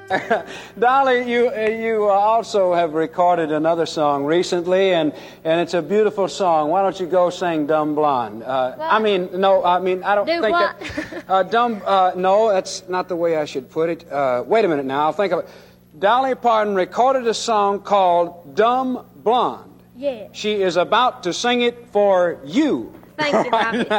Dolly, you also have recorded another song recently, and it's a beautiful song. Why don't you go sing Dumb Blonde? I don't Do think what? that... no, that's not the way I should put it. Wait a minute now, I'll think of it. Dolly Parton recorded a song called Dumb Blonde. Yeah. She is about to sing it for you. Thank you, Bobby.